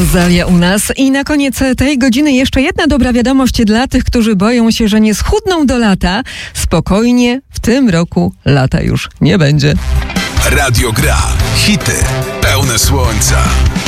Zalia u nas. I na koniec tej godziny jeszcze jedna dobra wiadomość dla tych, którzy boją się, że nie schudną do lata. Spokojnie, w tym roku lata już nie będzie. Radio Gra. Hity pełne słońca.